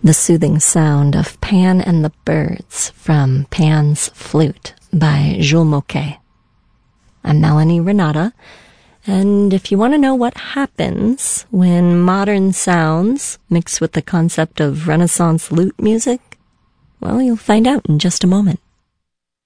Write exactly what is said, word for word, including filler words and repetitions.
The soothing sound of Pan and the Birds from Pan's Flute by Jules Moquet. I'm Melanie Renata, and if you want to know what happens when modern sounds mix with the concept of Renaissance lute music, well, you'll find out in just a moment.